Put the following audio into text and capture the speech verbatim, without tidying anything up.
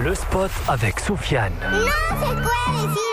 Le spot avec Soufiane. Non, c'est quoi les filles?